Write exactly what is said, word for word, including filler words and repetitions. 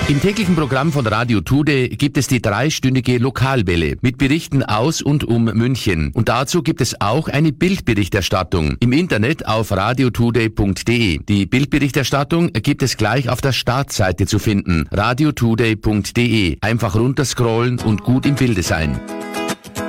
Im täglichen Programm von Radio Today gibt es die dreistündige Lokalwelle mit Berichten aus und um München. Und dazu gibt es auch eine Bildberichterstattung im Internet auf radio today punkt de. Die Bildberichterstattung gibt es gleich auf der Startseite zu finden, radio today punkt de. Einfach runterscrollen und gut im Bilde sein.